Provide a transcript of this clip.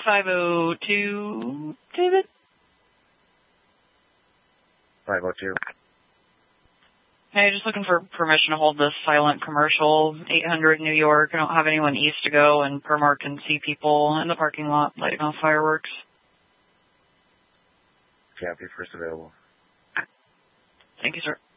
502, David? 502. Hey, just looking for permission to hold this silent commercial, 800 New York. I don't have anyone east to go, and Permark can see people in the parking lot lighting off fireworks. Copy, first available. Thank you, sir.